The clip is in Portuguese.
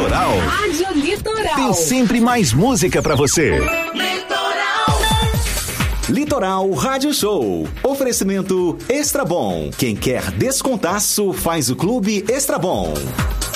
Litoral. Rádio Litoral. Tem sempre mais música pra você. Litoral Rádio Show. Oferecimento Extra Bom. Quem quer descontaço faz o Clube Extra Bom.